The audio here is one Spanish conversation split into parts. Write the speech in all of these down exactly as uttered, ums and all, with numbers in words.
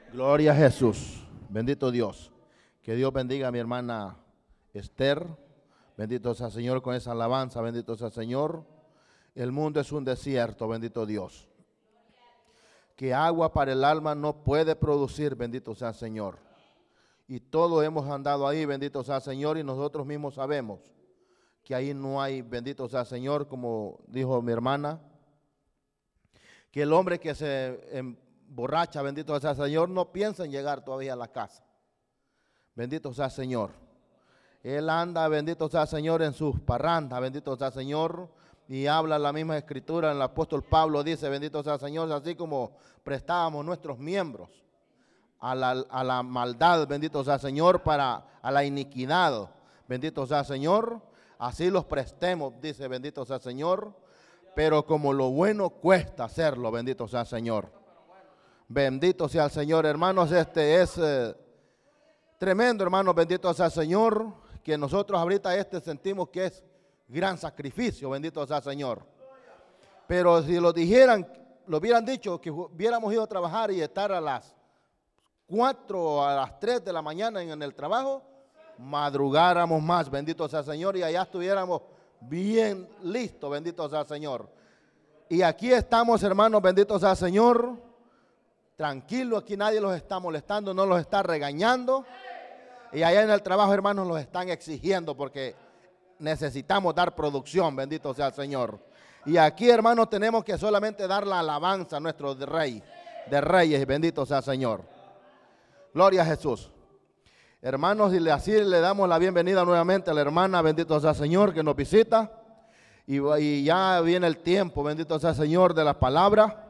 Gloria a Jesús. Bendito Dios. Que Dios bendiga a mi hermana Esther. Bendito sea el Señor con esa alabanza. Bendito sea el Señor. El mundo es un desierto. Bendito Dios. Que agua para el alma no puede producir. Bendito sea el Señor. Y todos hemos andado ahí. Bendito sea el Señor. Y nosotros mismos sabemos que ahí no hay. Bendito sea el Señor. Como dijo mi hermana. Que el hombre que se borracha, bendito sea el Señor, no piensa en llegar todavía a la casa. Bendito sea el Señor. Él anda, bendito sea el Señor, en sus parrandas, bendito sea el Señor, y habla la misma escritura. El apóstol Pablo dice, bendito sea el Señor, así como prestábamos nuestros miembros a la, a la maldad, bendito sea el Señor, para a la iniquidad, bendito sea el Señor, así los prestemos, dice, bendito sea el Señor, pero como lo bueno cuesta hacerlo, bendito sea el Señor. Bendito sea el Señor, hermanos. Este es eh, tremendo, hermanos. Bendito sea el Señor, que nosotros ahorita este sentimos que es gran sacrificio. Bendito sea el Señor. Pero si lo dijeran, lo hubieran dicho, que hubiéramos ido a trabajar y estar a las cuatro o a las tres de la mañana en, en el trabajo, madrugáramos más. Bendito sea el Señor, y allá estuviéramos bien listos. Bendito sea el Señor. Y aquí estamos, hermanos. Bendito sea el Señor. Tranquilo, aquí nadie los está molestando, no los está regañando. Y allá en el trabajo, hermanos, los están exigiendo porque necesitamos dar producción, bendito sea el Señor. Y aquí, hermanos, tenemos que solamente dar la alabanza a nuestro Rey, de Reyes, bendito sea el Señor. Gloria a Jesús. Hermanos, y así le damos la bienvenida nuevamente a la hermana, bendito sea el Señor, que nos visita. Y, y ya viene el tiempo, bendito sea el Señor, de la palabra.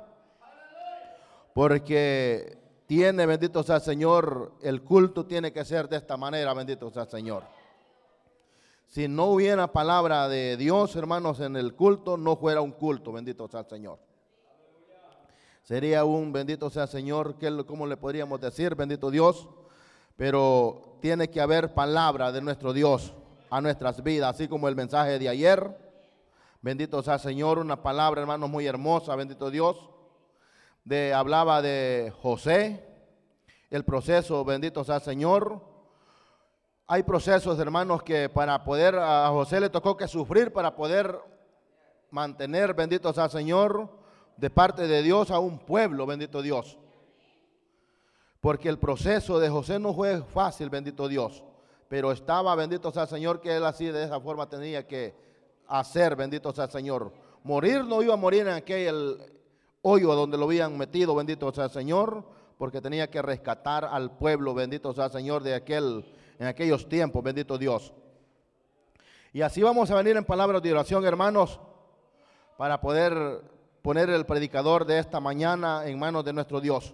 Porque tiene, bendito sea el Señor, el culto tiene que ser de esta manera, bendito sea el Señor. Si no hubiera palabra de Dios, hermanos, en el culto, no fuera un culto, bendito sea el Señor. Sería un, bendito sea el Señor, que ¿cómo le podríamos decir? Bendito Dios. Pero tiene que haber palabra de nuestro Dios a nuestras vidas, así como el mensaje de ayer. Bendito sea el Señor, una palabra, hermanos, muy hermosa, bendito Dios. De, hablaba de José, el proceso, bendito sea el Señor. Hay procesos, hermanos, que para poder, a José le tocó que sufrir para poder mantener, bendito sea el Señor, de parte de Dios a un pueblo, bendito Dios. Porque el proceso de José no fue fácil, bendito Dios, pero estaba, bendito sea el Señor, que él así de esa forma tenía que hacer, bendito sea el Señor. Morir no iba a morir en aquel hoyo donde lo habían metido, bendito sea el Señor, porque tenía que rescatar al pueblo, bendito sea el Señor, de aquel, en aquellos tiempos, bendito Dios. Y así vamos a venir en palabras de oración, hermanos, para poder poner el predicador de esta mañana en manos de nuestro Dios.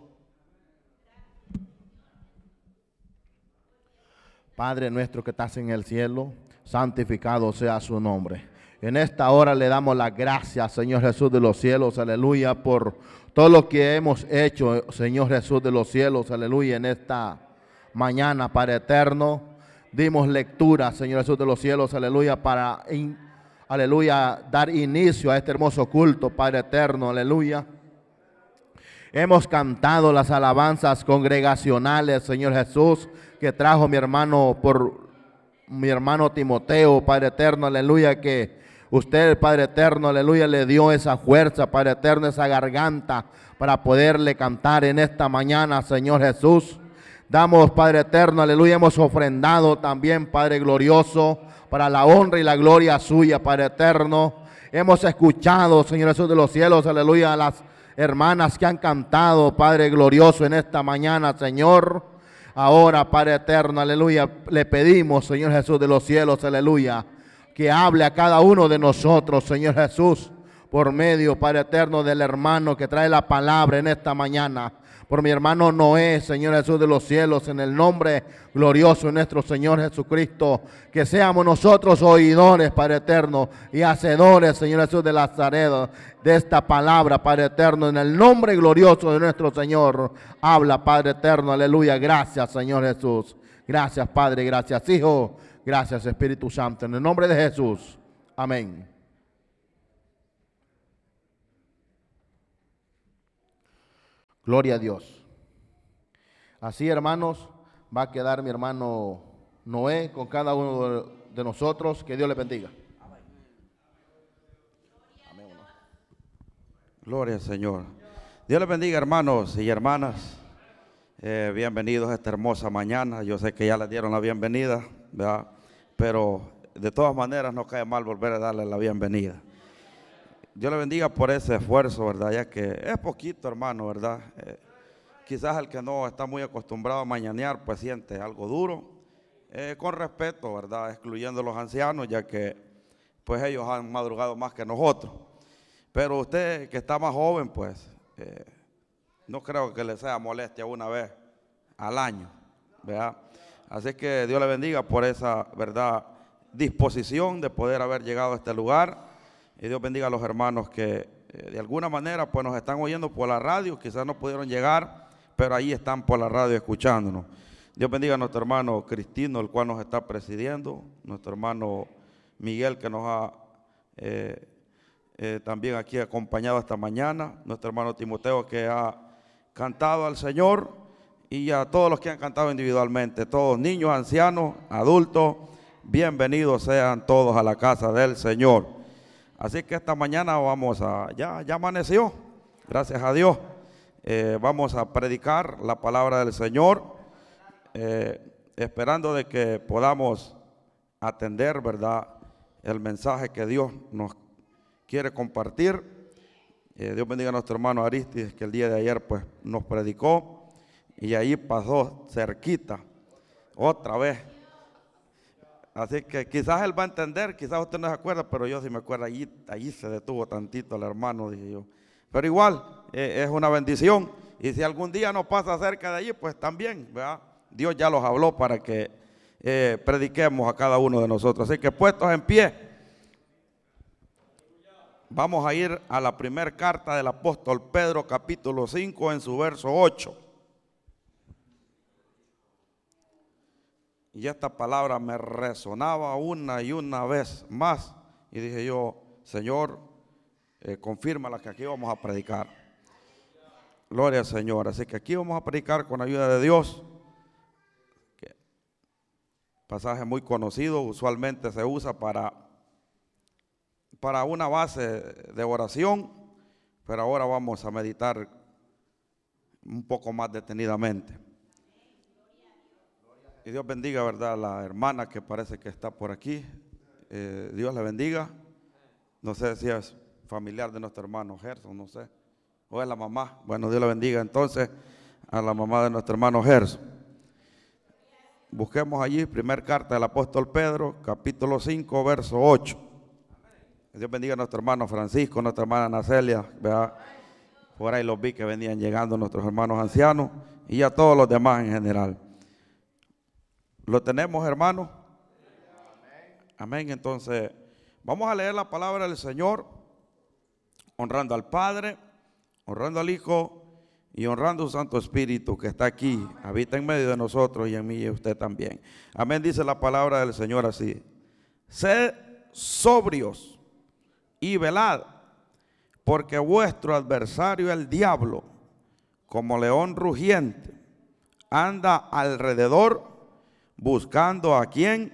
Padre nuestro que estás en el cielo, santificado sea su nombre. En esta hora le damos las gracias, Señor Jesús de los cielos, aleluya, por todo lo que hemos hecho, Señor Jesús de los cielos, aleluya, en esta mañana, Padre eterno. Dimos lectura, Señor Jesús de los cielos, aleluya, para, in, aleluya, dar inicio a este hermoso culto, Padre eterno, aleluya. Hemos cantado las alabanzas congregacionales, Señor Jesús, que trajo mi hermano por mi hermano Timoteo, Padre eterno, aleluya, que usted, Padre eterno, aleluya, le dio esa fuerza, Padre eterno, esa garganta para poderle cantar en esta mañana, Señor Jesús. Damos, Padre eterno, aleluya, hemos ofrendado también, Padre glorioso, para la honra y la gloria suya, Padre eterno. Hemos escuchado, Señor Jesús de los cielos, aleluya, a las hermanas que han cantado, Padre glorioso, en esta mañana, Señor. Ahora, Padre eterno, aleluya, le pedimos, Señor Jesús de los cielos, aleluya, que hable a cada uno de nosotros, Señor Jesús, por medio, Padre eterno, del hermano que trae la palabra en esta mañana. Por mi hermano Noé, Señor Jesús de los cielos, en el nombre glorioso de nuestro Señor Jesucristo, que seamos nosotros oidores, Padre eterno, y hacedores, Señor Jesús de Nazaret, de esta palabra, Padre eterno, en el nombre glorioso de nuestro Señor. Habla, Padre eterno, aleluya. Gracias, Señor Jesús. Gracias, Padre, gracias, Hijo. Gracias, Espíritu Santo, en el nombre de Jesús. Amén. Gloria a Dios. Así, hermanos, va a quedar mi hermano Noé con cada uno de nosotros. Que Dios le bendiga. Gloria al Señor. Dios les bendiga, hermanos y hermanas. Eh, bienvenidos a esta hermosa mañana. Yo sé que ya les dieron la bienvenida, ¿verdad? Pero de todas maneras no cae mal volver a darle la bienvenida. Dios les bendiga por ese esfuerzo, ¿verdad? Ya que es poquito, hermano, ¿verdad? Eh, quizás el que no está muy acostumbrado a mañanear, pues siente algo duro. Eh, con respeto, ¿verdad? Excluyendo a los ancianos, ya que pues ellos han madrugado más que nosotros. Pero usted que está más joven, pues eh, no creo que le sea molestia una vez al año, ¿verdad? Así que Dios le bendiga por esa, ¿verdad?, disposición de poder haber llegado a este lugar. Y Dios bendiga a los hermanos que eh, de alguna manera pues nos están oyendo por la radio, quizás no pudieron llegar, pero ahí están por la radio escuchándonos. Dios bendiga a nuestro hermano Cristino, el cual nos está presidiendo, nuestro hermano Miguel, que nos ha eh, eh, también aquí acompañado esta mañana, nuestro hermano Timoteo, que ha cantado al Señor, y a todos los que han cantado individualmente, todos niños, ancianos, adultos, bienvenidos sean todos a la casa del Señor. Así que esta mañana vamos a, ya, ya amaneció, gracias a Dios, eh, vamos a predicar la palabra del Señor. Eh, esperando de que podamos atender, ¿verdad?, el mensaje que Dios nos quiere compartir. Eh, Dios bendiga a nuestro hermano Aristides, que el día de ayer pues nos predicó y ahí pasó cerquita otra vez. Así que quizás él va a entender, quizás usted no se acuerda, pero yo sí me acuerdo, allí, allí se detuvo tantito el hermano, dije yo. Pero igual, eh, es una bendición, y si algún día nos pasa cerca de allí, pues también, ¿verdad? Dios ya los habló para que eh, prediquemos a cada uno de nosotros. Así que puestos en pie, vamos a ir a la primera carta del apóstol Pedro, capítulo cinco, en su verso ocho. Y esta palabra me resonaba una y una vez más. Y dije yo, Señor, eh, confírmala que aquí vamos a predicar. Gloria al Señor. Así que aquí vamos a predicar con la ayuda de Dios. Pasaje muy conocido, usualmente se usa para, para una base de oración, pero ahora vamos a meditar un poco más detenidamente. Y Dios bendiga, ¿verdad?, a la hermana que parece que está por aquí. Eh, Dios le bendiga. No sé si es familiar de nuestro hermano Gerson, no sé. O es la mamá. Bueno, Dios le bendiga entonces a la mamá de nuestro hermano Gerson. Busquemos allí, primera carta del apóstol Pedro, capítulo cinco, verso ocho. Dios bendiga a nuestro hermano Francisco, nuestra hermana Nacelia, ¿verdad? Por ahí los vi que venían llegando nuestros hermanos ancianos y a todos los demás en general. ¿Lo tenemos, hermanos? Amén. Entonces, vamos a leer la palabra del Señor, honrando al Padre, honrando al Hijo y honrando a su Santo Espíritu que está aquí, habita en medio de nosotros y en mí y usted también. Amén, dice la palabra del Señor así: sed sobrios y velad, porque vuestro adversario el diablo, como león rugiente, anda alrededor buscando a quien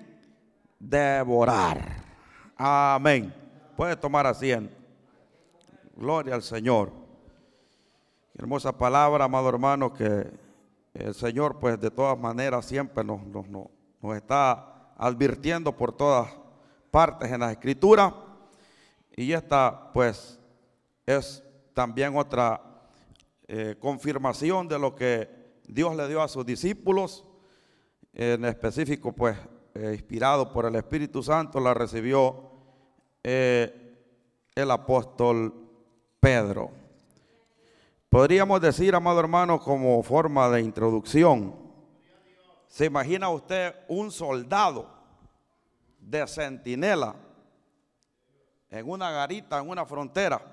devorar. Amén. Puede tomar asiento. Gloria al Señor. Hermosa palabra, amado hermano, que el Señor pues de todas maneras siempre nos, nos, nos, nos está advirtiendo por todas partes en las Escrituras. Y esta pues es también otra eh, confirmación de lo que Dios le dio a sus discípulos. En específico pues eh, inspirado por el Espíritu Santo, la recibió eh, el apóstol Pedro. Podríamos decir, amado hermano, como forma de introducción, ¿se imagina usted un soldado de centinela en una garita, en una frontera,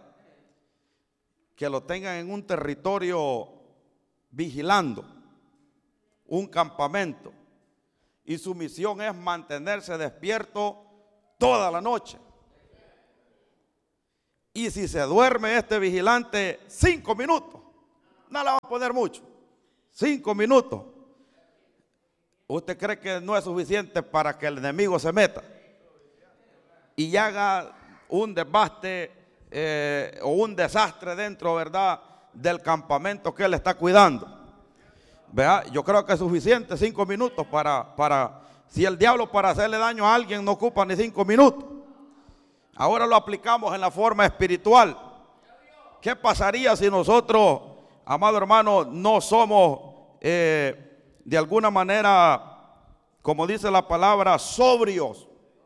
que lo tengan en un territorio vigilando, un campamento, y su misión es mantenerse despierto toda la noche? Y si se duerme este vigilante cinco minutos, no le va a poner mucho. Cinco minutos. ¿Usted cree que no es suficiente para que el enemigo se meta y haga un desbaste eh, o un desastre dentro, ¿verdad?, del campamento que él está cuidando? ¿Vea? Yo creo que es suficiente cinco minutos para, para, si el diablo para hacerle daño a alguien no ocupa ni cinco minutos. Ahora lo aplicamos en la forma espiritual. ¿Qué pasaría si nosotros, amado hermano, no somos eh, de alguna manera, como dice la palabra, sobrios?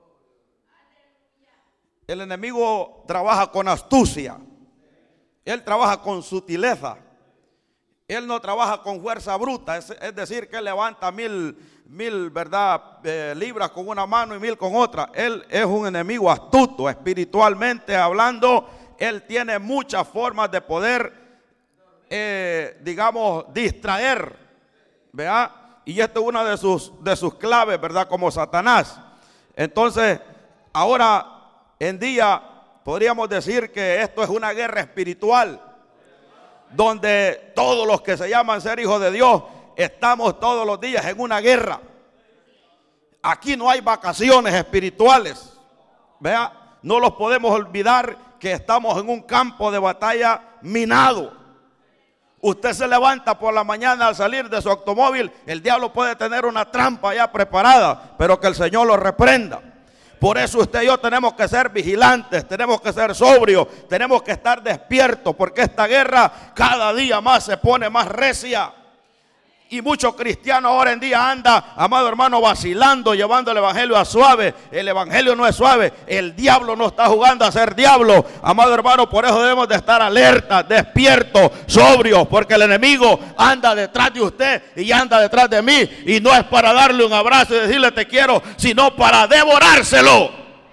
El enemigo trabaja con astucia. Él trabaja con sutileza. Él no trabaja con fuerza bruta. Es, es decir, que él levanta mil, mil ¿verdad? Eh, libras con una mano y mil con otra. Él es un enemigo astuto. Espiritualmente hablando, él tiene muchas formas de poder, eh, digamos, distraer, ¿verdad? Y esta es una de sus, de sus claves, ¿verdad? Como Satanás. Entonces, ahora en día podríamos decir que esto es una guerra espiritual, donde todos los que se llaman ser hijos de Dios estamos todos los días en una guerra. Aquí no hay vacaciones espirituales, ¿vea? No los podemos olvidar que estamos en un campo de batalla minado. Usted se levanta por la mañana al salir de su automóvil, el diablo puede tener una trampa ya preparada, pero que el Señor lo reprenda. Por eso usted y yo tenemos que ser vigilantes, tenemos que ser sobrios, tenemos que estar despiertos, porque esta guerra cada día más se pone más recia. Y muchos cristianos ahora en día andan, amado hermano, vacilando, llevando el evangelio a suave. El evangelio no es suave, el diablo no está jugando a ser diablo, amado hermano. Por eso debemos de estar alertas, despiertos, sobrios, porque el enemigo anda detrás de usted y anda detrás de mí, y no es para darle un abrazo y decirle te quiero, sino para devorárselo.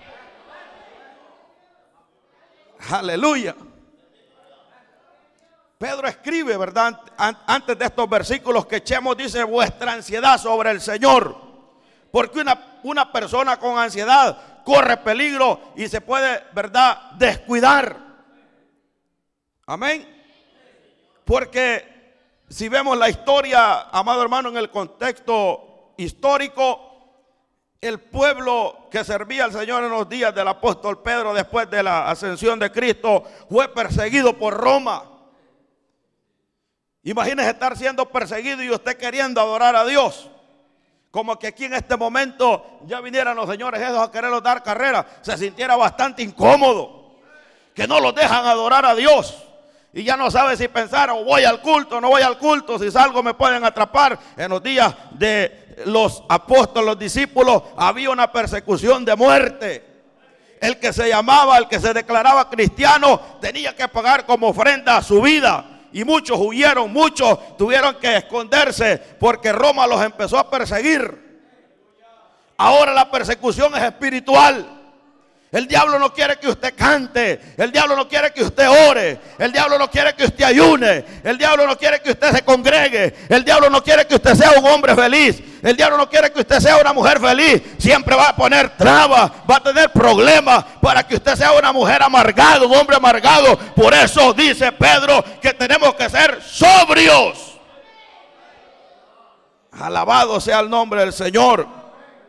Aleluya. Pedro escribe, ¿verdad?, antes de estos versículos, que echemos, dice, vuestra ansiedad sobre el Señor. Porque una, una persona con ansiedad corre peligro y se puede, ¿verdad?, descuidar. Amén. Porque si vemos la historia, amado hermano, en el contexto histórico, el pueblo que servía al Señor en los días del apóstol Pedro, después de la ascensión de Cristo, fue perseguido por Roma. Imagínese estar siendo perseguido y usted queriendo adorar a Dios. Como que aquí en este momento ya vinieran los señores esos a quererlos dar carrera. Se sintiera bastante incómodo, que no los dejan adorar a Dios. Y ya no sabe si pensar, o voy al culto o no voy al culto. Si salgo me pueden atrapar. En los días de los apóstoles, los discípulos, había una persecución de muerte. El que se llamaba, el que se declaraba cristiano, tenía que pagar como ofrenda a su vida. Y muchos huyeron, muchos tuvieron que esconderse porque Roma los empezó a perseguir. Ahora la persecución es espiritual. El diablo no quiere que usted cante, el diablo no quiere que usted ore, el diablo no quiere que usted ayune, el diablo no quiere que usted se congregue, el diablo no quiere que usted sea un hombre feliz, el diablo no quiere que usted sea una mujer feliz. Siempre va a poner trabas, va a tener problemas para que usted sea una mujer amargada, un hombre amargado. Por eso dice Pedro que tenemos que ser sobrios. Alabado sea el nombre del Señor.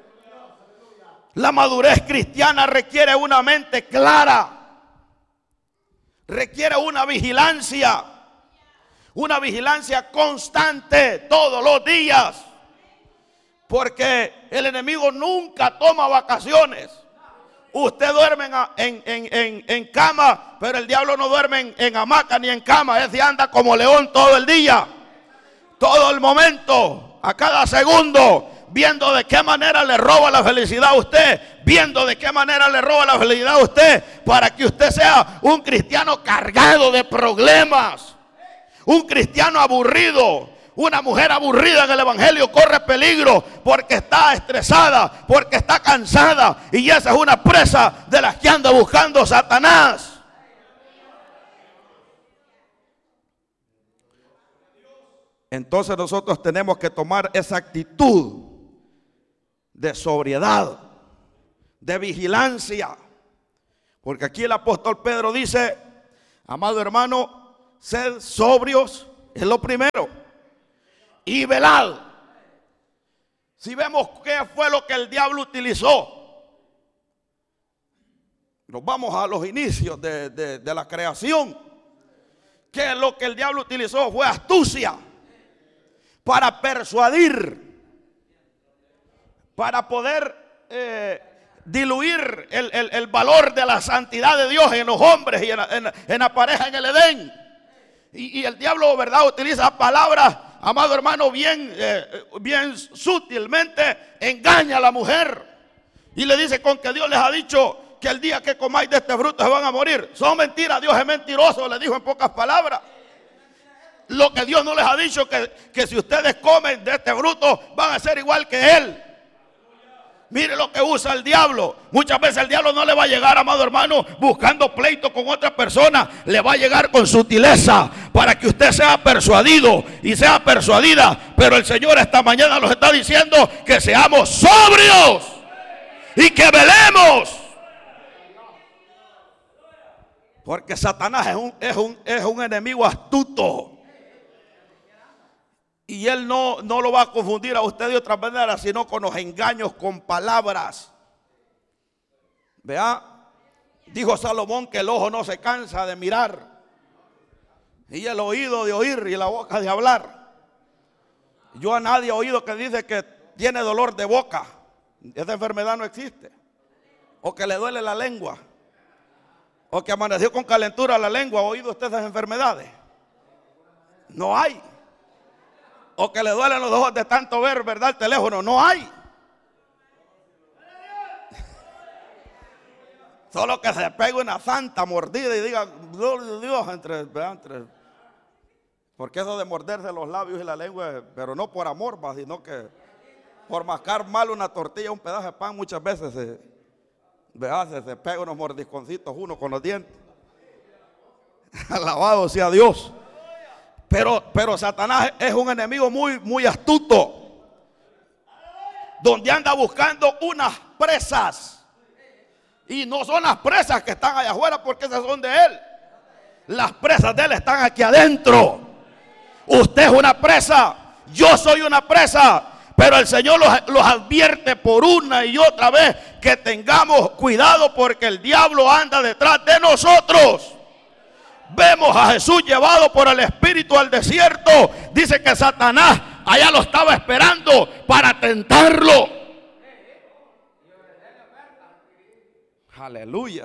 La madurez cristiana requiere una mente clara, requiere una vigilancia, una vigilancia constante todos los días, porque el enemigo nunca toma vacaciones. Usted duerme en, en, en, en cama, pero el diablo no duerme en, en hamaca ni en cama. Ese anda como león todo el día, todo el momento, a cada segundo, viendo de qué manera le roba la felicidad a usted, viendo de qué manera le roba la felicidad a usted, para que usted sea un cristiano cargado de problemas, un cristiano aburrido. Una mujer aburrida en el evangelio corre peligro porque está estresada, porque está cansada, y esa es una presa de las que anda buscando Satanás. Entonces nosotros tenemos que tomar esa actitud de sobriedad, de vigilancia, porque aquí el apóstol Pedro dice, amado hermano, sed sobrios, es lo primero. y velad. Si vemos qué fue lo que el diablo utilizó, nos vamos a los inicios de, de, de la creación. Que lo que el diablo utilizó fue astucia para persuadir, para poder eh, diluir el, el, el valor de la santidad de Dios en los hombres y en, en, en la pareja en el Edén. Y, y el diablo, ¿verdad?, utiliza palabras, amado hermano, bien, eh, bien sutilmente engaña a la mujer y le dice: con que Dios les ha dicho que el día que comáis de este fruto se van a morir. Son mentiras, Dios es mentiroso, le dijo en pocas palabras. Lo que Dios no les ha dicho, que, que si ustedes comen de este fruto van a ser igual que Él. Mire lo que usa el diablo. Muchas veces el diablo no le va a llegar, amado hermano, buscando pleito con otra persona. Le va a llegar con sutileza para que usted sea persuadido y sea persuadida. Pero el Señor esta mañana nos está diciendo que seamos sobrios y que velemos. Porque Satanás es un, es un, es un enemigo astuto. Y él no, no lo va a confundir a usted de otra manera, sino con los engaños, con palabras. Vea, dijo Salomón que el ojo no se cansa de mirar, y el oído de oír, y la boca de hablar. Yo a nadie he oído que dice que tiene dolor de boca. Esa enfermedad no existe. O que le duele la lengua, o que amaneció con calentura la lengua. ¿Ha oído usted esas enfermedades? No hay. O que le duelen los ojos de tanto ver, ¿verdad?, el teléfono. No hay. Solo que se pegue una santa mordida y diga: Dios, entre, entre. Porque eso de morderse los labios y la lengua, pero no por amor, sino que por mascar mal una tortilla, un pedazo de pan, muchas veces se, ¿verdad?, se, se pega unos mordisconcitos uno con los dientes. Alabado sea Dios. Pero, pero Satanás es un enemigo muy, muy astuto, donde anda buscando unas presas. Y no son las presas que están allá afuera, porque esas son de él. Las presas de él están aquí adentro. Usted es una presa, yo soy una presa. Pero el Señor los, los advierte por una y otra vez que tengamos cuidado, porque el diablo anda detrás de nosotros. Vemos a Jesús llevado por el Espíritu al desierto. Dice que Satanás allá lo estaba esperando para tentarlo. Aleluya.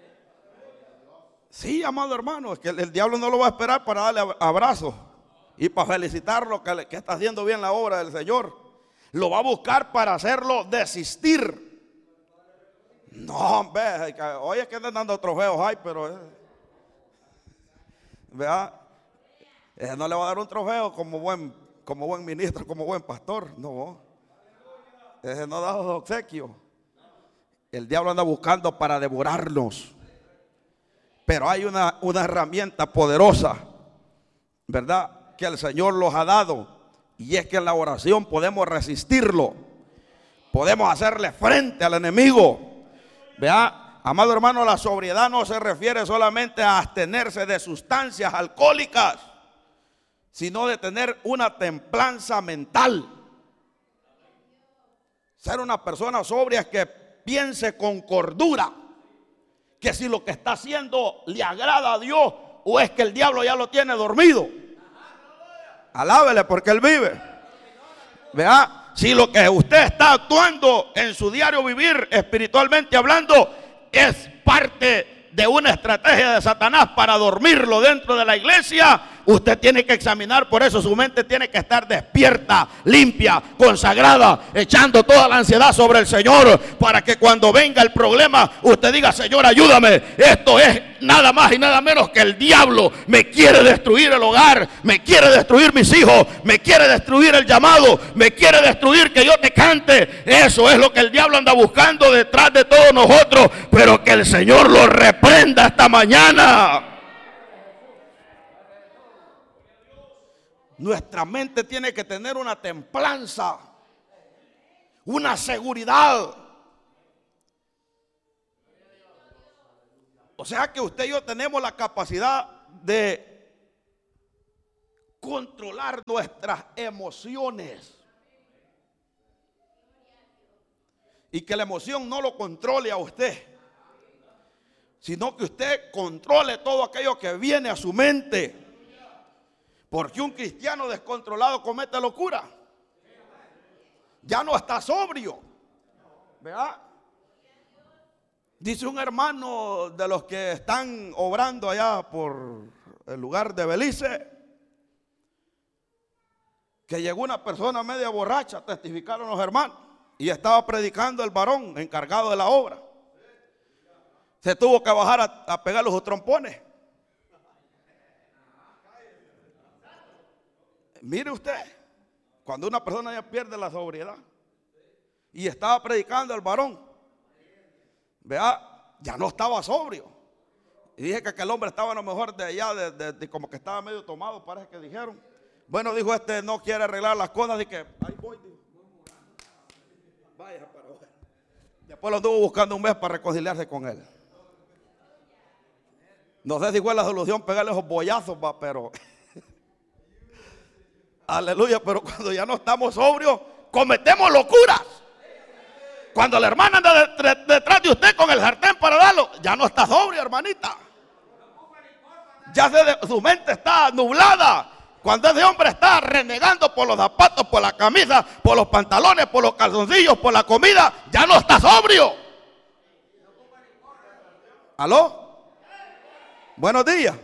Sí, amado hermano, es que el, el diablo no lo va a esperar para darle abrazos y para felicitarlo que, que está haciendo bien la obra del Señor. Lo va a buscar para hacerlo desistir. No, hombre, oye, que andan dando trofeos, ay, pero eh, vea, eh, no le va a dar un trofeo como buen, como buen ministro, como buen pastor. No, ese no da obsequio. El diablo anda buscando para devorarnos. Pero hay una, una herramienta poderosa, ¿verdad?, que el Señor los ha dado. Y es que en la oración podemos resistirlo. Podemos hacerle frente al enemigo. Vea, amado hermano, la sobriedad no se refiere solamente a abstenerse de sustancias alcohólicas, sino de tener una templanza mental. Ser una persona sobria que piense con cordura, que si lo que está haciendo le agrada a Dios, o es que el diablo ya lo tiene dormido. Alábele porque él vive. Vea, si lo que usted está actuando en su diario vivir, espiritualmente hablando, es parte de una estrategia de Satanás para dormirlo dentro de la iglesia, usted tiene que examinar. Por eso su mente tiene que estar despierta, limpia, consagrada, echando toda la ansiedad sobre el Señor, para que cuando venga el problema usted diga: Señor, ayúdame, esto es nada más y nada menos que el diablo me quiere destruir el hogar, me quiere destruir mis hijos, me quiere destruir el llamado, me quiere destruir que yo te cante. Eso es lo que el diablo anda buscando detrás de todos nosotros, pero que el Señor lo reprenda esta mañana. Nuestra mente tiene que tener una templanza, una seguridad. O sea que usted y yo tenemos la capacidad de controlar nuestras emociones. Y que la emoción no lo controle a usted, sino que usted controle todo aquello que viene a su mente. Porque un cristiano descontrolado comete locura. Ya no está sobrio. ¿Verdad? Dice un hermano de los que están obrando allá por el lugar de Belice, que llegó una persona media borracha, testificaron los hermanos, y estaba predicando el varón encargado de la obra. Se tuvo que bajar a, a pegar los trompones. Mire usted, cuando una persona ya pierde la sobriedad, y estaba predicando el varón, vea, ya no estaba sobrio. Y dije que aquel hombre estaba a lo mejor de allá, de, de, de como que estaba medio tomado, parece que dijeron. Bueno, dijo, este no quiere arreglar las cosas, y que ahí voy, dijo. Vaya, pero después lo anduvo buscando un mes para reconciliarse con él. No sé si fue la solución pegarle esos bollazos, va, pero aleluya, pero cuando ya no estamos sobrios, cometemos locuras. Cuando la hermana anda detrás de usted con el sartén para darlo, ya no está sobrio, hermanita. Ya se, su mente está nublada. Cuando ese hombre está renegando por los zapatos, por la camisa, por los pantalones, por los calzoncillos, por la comida, ya no está sobrio. ¿Aló? Buenos días.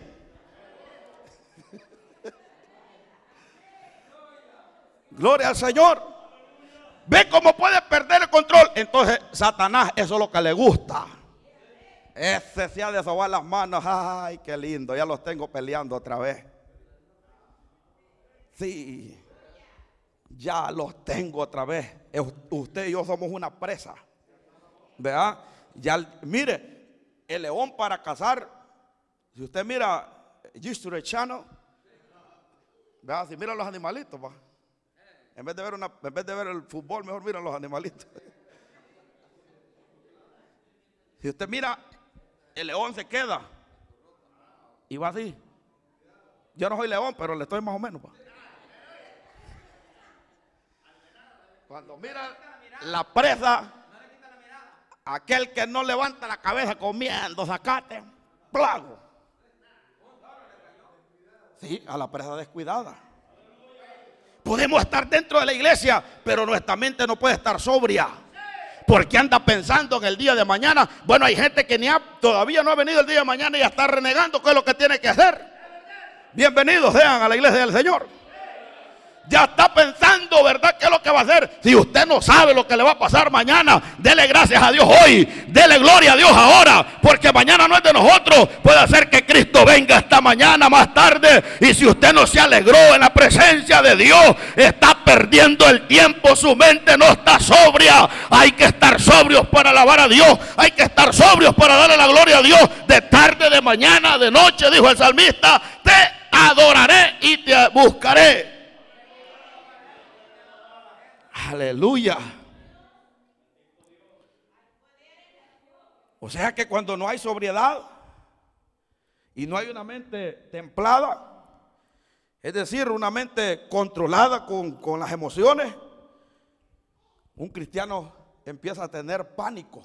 Gloria al Señor. ¿Ve cómo puede perder el control? Entonces, Satanás, eso es lo que le gusta. Ese se ha de sobar las manos. Ay, qué lindo, ya los tengo peleando otra vez. Sí, ya los tengo otra vez. Usted y yo somos una presa. ¿Verdad? Ya, mire, el león para cazar, si usted mira History Channel, ¿verdad? Si mira los animalitos, va. En vez de ver una, en vez de ver el fútbol, mejor mira los animalitos. Si usted mira, el león se queda y va así. Yo no soy león, pero le estoy más o menos, va. Cuando mira la presa, aquel que no levanta la cabeza comiendo zacate, plago. Sí, a la presa descuidada. Podemos estar dentro de la iglesia, pero nuestra mente no puede estar sobria, porque anda pensando en el día de mañana. Bueno, hay gente que ni ha, todavía no ha venido el día de mañana y ya está renegando qué es lo que tiene que hacer. Bienvenidos sean a la iglesia del Señor. Ya está pensando, ¿verdad?, qué es lo que va a hacer. Si usted no sabe lo que le va a pasar mañana, dele gracias a Dios hoy, dele gloria a Dios ahora, porque mañana no es de nosotros. Puede ser que Cristo venga esta mañana más tarde, y si usted no se alegró en la presencia de Dios, está perdiendo el tiempo. Su mente no está sobria. Hay que estar sobrios para alabar a Dios, hay que estar sobrios para darle la gloria a Dios. De tarde, de mañana, de noche, dijo el salmista, te adoraré y te buscaré. Aleluya. O sea que cuando no hay sobriedad y no hay una mente templada, es decir, una mente controlada con, con las emociones, un cristiano empieza a tener pánico.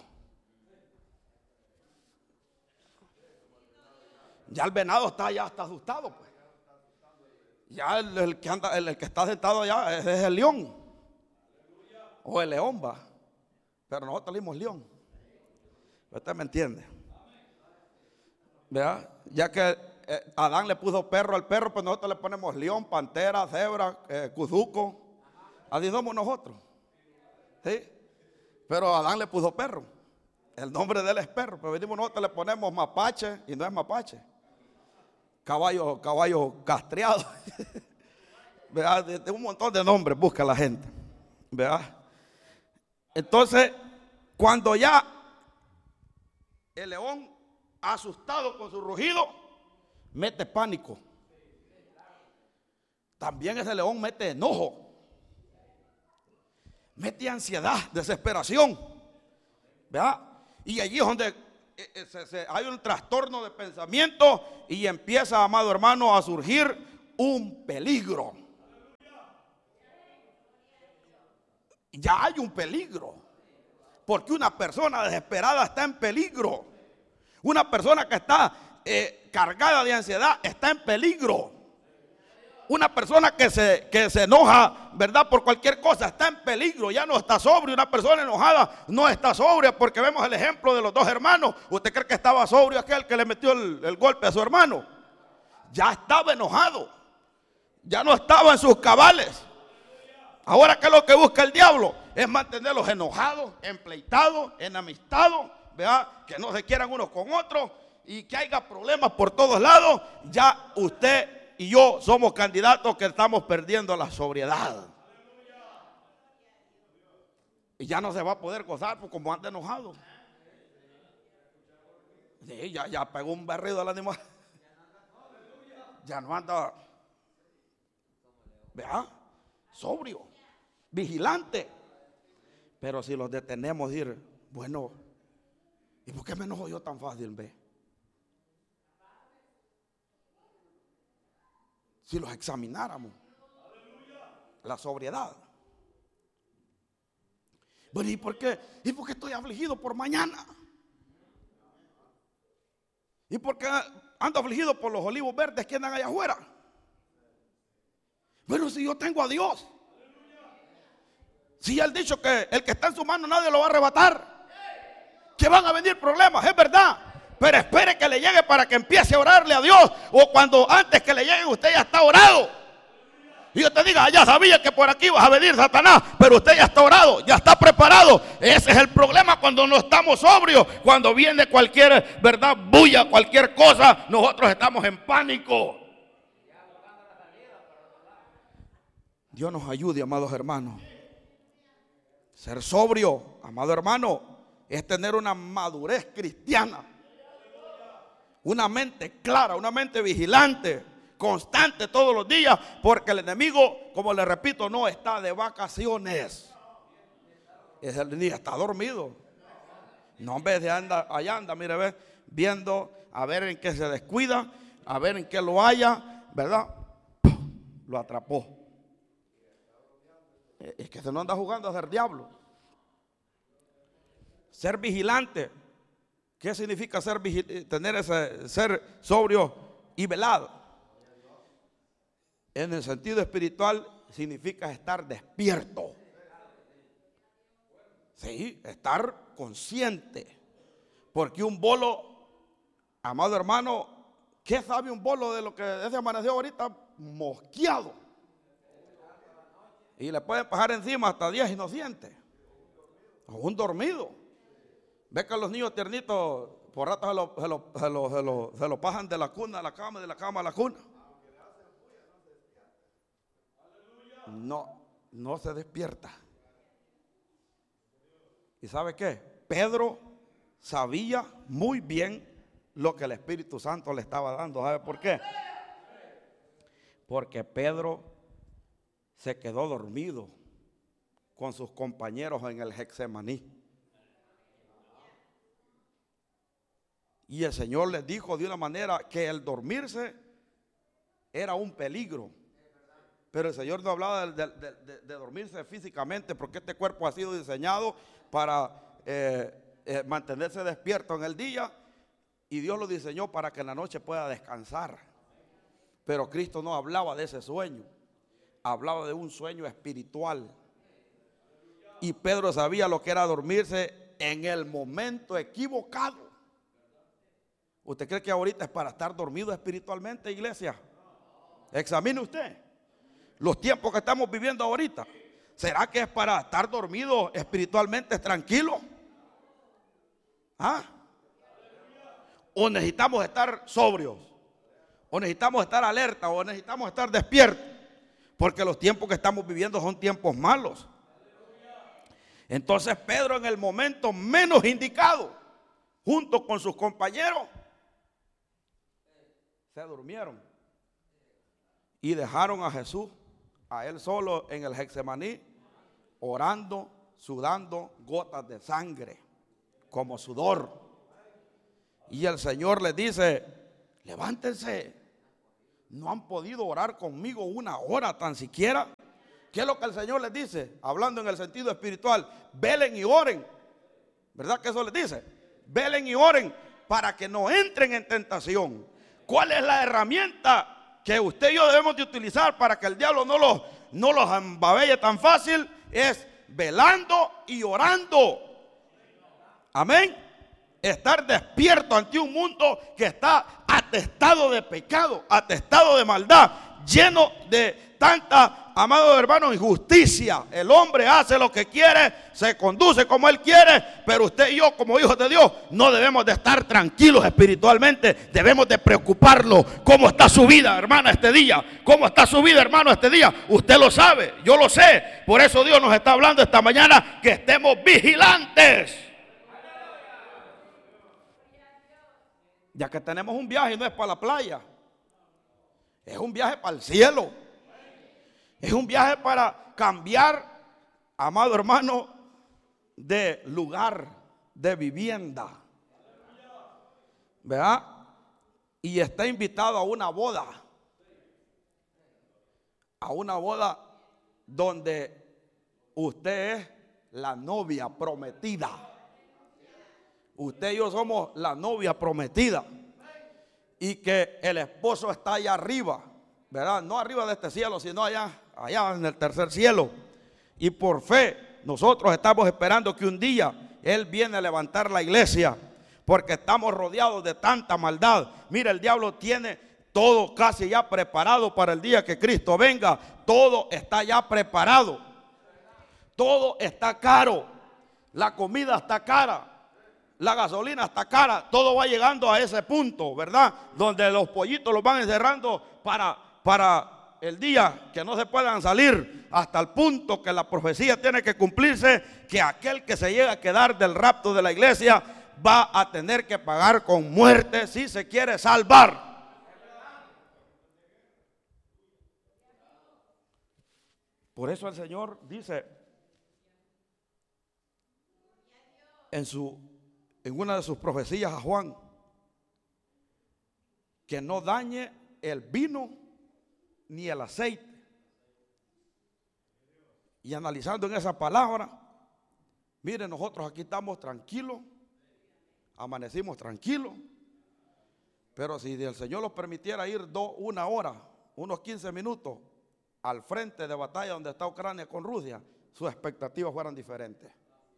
Ya el venado está ya está asustado, pues. Ya el, el que anda, el, el que está sentado allá es, es el león. O el león, va. Pero nosotros leímos león. Usted me entiende. ¿Verdad? Ya que eh, Adán le puso perro al perro, pues nosotros le ponemos león, pantera, cebra, eh, cuzuco. Así somos nosotros. ¿Sí? Pero Adán le puso perro. El nombre de él es perro. Pero venimos nosotros le ponemos mapache y no es mapache. Caballo, caballo castreado. ¿Verdad? De, de un montón de nombres busca la gente. ¿Verdad? Entonces, cuando ya el león, asustado con su rugido, mete pánico. También ese león mete enojo, mete ansiedad, desesperación, ¿verdad? Y allí es donde se, se, hay un trastorno de pensamiento y empieza, amado hermano, a surgir un peligro. Ya hay un peligro. Porque una persona desesperada está en peligro. Una persona que está eh, cargada de ansiedad está en peligro. Una persona que se, que se enoja, ¿verdad?, por cualquier cosa está en peligro, ya no está sobrio. Una persona enojada no está sobria, porque vemos el ejemplo de los dos hermanos. ¿Usted cree que estaba sobrio aquel que le metió el, el golpe a su hermano? Ya estaba enojado, ya no estaba en sus cabales. Ahora, ¿qué es lo que busca el diablo? Es mantenerlos enojados, empleitados, enamistados, ¿verdad?, que no se quieran unos con otros y que haya problemas por todos lados. Ya usted y yo somos candidatos que estamos perdiendo la sobriedad. Y ya no se va a poder gozar porque como anda enojado. Sí, ya, ya pegó un berrido al animal. Ya no anda, ¿verdad?, sobrio, vigilante. Pero si los detenemos, decir, bueno, ¿y por qué me enojo yo tan fácil, ve? Si los examináramos, la sobriedad. Bueno, ¿y por qué? ¿Y por qué estoy afligido por mañana? ¿Y por qué ando afligido por los olivos verdes que andan allá afuera? Bueno, si yo tengo a Dios. Si Él ha dicho que el que está en su mano nadie lo va a arrebatar. Que van a venir problemas, es verdad. Pero espere que le llegue para que empiece a orarle a Dios. O cuando antes que le lleguen usted ya está orado. Y yo te diga, ya sabía que por aquí vas a venir Satanás, pero usted ya está orado, ya está preparado. Ese es el problema cuando no estamos sobrios. Cuando viene cualquier, ¿verdad?, bulla, cualquier cosa, nosotros estamos en pánico. Dios nos ayude, amados hermanos. Ser sobrio, amado hermano, es tener una madurez cristiana. Una mente clara, una mente vigilante, constante todos los días, porque el enemigo, como le repito, no está de vacaciones. Es el día, está dormido. No, en vez de anda, allá anda, mire, ve, viendo a ver en qué se descuida, a ver en qué lo haya, ¿verdad? Lo atrapó. Es que se no anda jugando a ser diablo. Ser vigilante. ¿Qué significa ser tener ese ser sobrio y velado? En el sentido espiritual significa estar despierto. Sí, estar consciente. Porque un bolo, amado hermano, ¿qué sabe un bolo de lo que ese amaneció ahorita? Mosqueado. Y le pueden pasar encima hasta diez inocentes. O un dormido. Ve que los niños tiernitos por rato se lo, se, lo, se, lo, se, lo, se lo pasan de la cuna a la cama, de la cama a la cuna. No, no se despierta. ¿Y sabe qué? Pedro sabía muy bien lo que el Espíritu Santo le estaba dando. ¿Sabe por qué? Porque Pedro se quedó dormido con sus compañeros en el Getsemaní. Y el Señor les dijo de una manera que el dormirse era un peligro. Pero el Señor no hablaba de, de, de, de dormirse físicamente, porque este cuerpo ha sido diseñado para eh, eh, mantenerse despierto en el día. Y Dios lo diseñó para que en la noche pueda descansar. Pero Cristo no hablaba de ese sueño. Hablaba de un sueño espiritual. Y Pedro sabía lo que era dormirse en el momento equivocado. ¿Usted cree que ahorita es para estar dormido espiritualmente, iglesia? Examine usted los tiempos que estamos viviendo ahorita. ¿Será que es para estar dormido espiritualmente tranquilo? ¿Ah? ¿O necesitamos estar sobrios? ¿O necesitamos estar alerta? ¿O necesitamos estar despiertos? Porque los tiempos que estamos viviendo son tiempos malos. Entonces Pedro, en el momento menos indicado, junto con sus compañeros, se durmieron y dejaron a Jesús, a él solo en el Getsemaní, orando, sudando gotas de sangre como sudor. Y el Señor les dice: levántense, no han podido orar conmigo una hora tan siquiera. ¿Qué es lo que el Señor les dice? Hablando en el sentido espiritual, velen y oren. ¿Verdad que eso les dice? Velen y oren para que no entren en tentación. ¿Cuál es la herramienta que usted y yo debemos de utilizar para que el diablo no los, no los embabelle tan fácil? Es velando y orando. Amén. Estar despierto ante un mundo que está atestado de pecado, atestado de maldad, lleno de tanta, amados hermanos, injusticia. El hombre hace lo que quiere, se conduce como él quiere, pero usted y yo, como hijos de Dios, no debemos de estar tranquilos espiritualmente. Debemos de preocuparlo. ¿Cómo está su vida, hermana, este día? ¿Cómo está su vida, hermano, este día? Usted lo sabe, yo lo sé. Por eso Dios nos está hablando esta mañana que estemos vigilantes. Ya que tenemos un viaje, no es para la playa, es un viaje para el cielo, es un viaje para cambiar, amado hermano, de lugar, de vivienda, ¿verdad? Y está invitado a una boda, a una boda donde usted es la novia prometida. Usted y yo somos la novia prometida. Y que el esposo está allá arriba, ¿verdad? No arriba de este cielo, sino allá, allá en el tercer cielo. Y por fe, nosotros estamos esperando que un día Él viene a levantar la iglesia, porque estamos rodeados de tanta maldad. Mira, el diablo tiene todo casi ya preparado para el día que Cristo venga. Todo está ya preparado. Todo está caro. La comida está cara. La gasolina está cara, todo va llegando a ese punto, ¿verdad? Donde los pollitos los van encerrando para, para el día que no se puedan salir, hasta el punto que la profecía tiene que cumplirse, que aquel que se llega a quedar del rapto de la iglesia va a tener que pagar con muerte si se quiere salvar. Por eso el Señor dice en su en una de sus profecías a Juan, que no dañe el vino ni el aceite. Y analizando en esa palabra, miren, nosotros aquí estamos tranquilos, amanecimos tranquilos, pero si el Señor nos permitiera ir dos, una hora, unos quince minutos al frente de batalla donde está Ucrania con Rusia, sus expectativas fueran diferentes.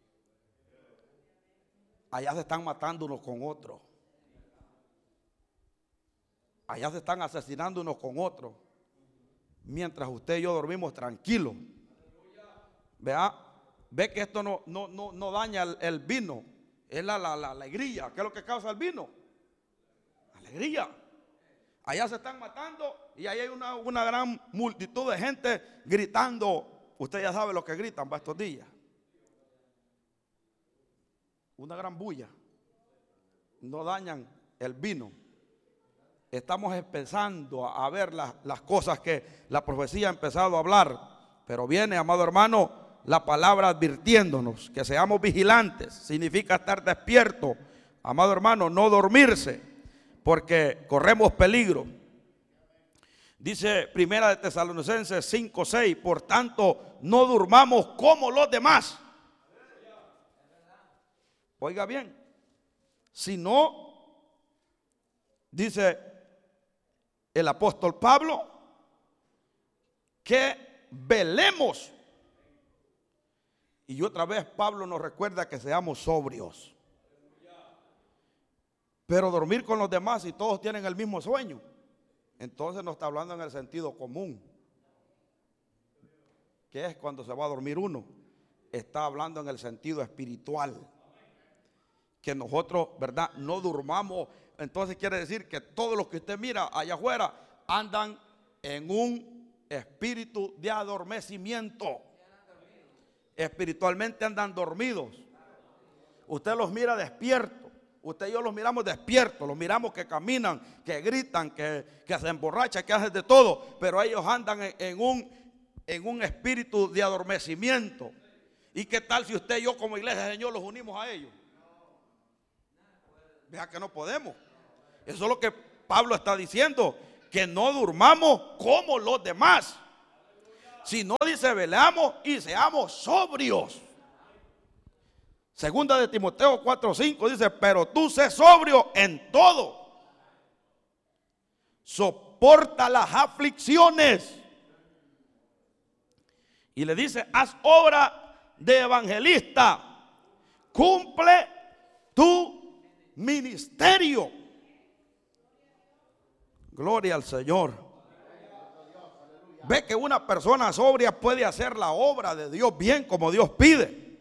Allá se están matando unos con otros. Allá se están asesinando unos con otros. Mientras usted y yo dormimos tranquilos. Vea, ve que esto no, no, no, no daña el, el vino. Es la, la, la alegría. ¿Qué es lo que causa el vino? Alegría. Allá se están matando y ahí hay una, una gran multitud de gente gritando. Usted ya sabe lo que gritan para estos días. Una gran bulla. No dañan el vino. Estamos empezando a ver las, las cosas que la profecía ha empezado a hablar. Pero viene, amado hermano, la palabra advirtiéndonos que seamos vigilantes. Significa estar despierto. Amado hermano, no dormirse, porque corremos peligro. Dice Primera de Tesalonicenses cinco seis, por tanto, no durmamos como los demás. Oiga bien, si no, dice el apóstol Pablo, que velemos. Y otra vez Pablo nos recuerda que seamos sobrios. Pero dormir con los demás, si todos tienen el mismo sueño, entonces no está hablando en el sentido común, que es cuando se va a dormir uno. Está hablando en el sentido espiritual. Que nosotros, ¿verdad?, no durmamos. Entonces quiere decir que todos los que usted mira allá afuera andan en un espíritu de adormecimiento. Espiritualmente andan dormidos. Usted los mira despiertos. Usted y yo los miramos despiertos. Los miramos que caminan, que gritan, que, que se emborrachan, que hacen de todo. Pero ellos andan en, en, un, en un espíritu de adormecimiento. ¿Y qué tal si usted y yo como iglesia del Señor los unimos a ellos? Vea que no podemos. Eso es lo que Pablo está diciendo, que no durmamos como los demás, sino dice, velamos y seamos sobrios. Segunda de Timoteo cuatro cinco dice, pero tú sé sobrio en todo, soporta las aflicciones. Y le dice, haz obra de evangelista, cumple tu ministerio. Gloria al Señor. Ve que una persona sobria puede hacer la obra de Dios bien como Dios pide.